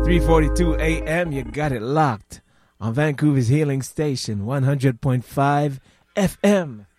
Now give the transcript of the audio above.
3:42 a.m. You got it locked on Vancouver's Healing Station, 100.5 FM.